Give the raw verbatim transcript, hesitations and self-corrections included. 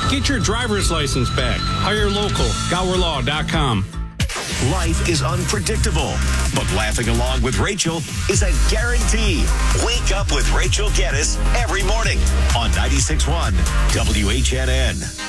Get your driver's license back. Hire local. Gower Law dot com. Life is unpredictable, but laughing along with Rachel is a guarantee. Wake up with Rachel Geddes every morning on ninety-six point one W H N N.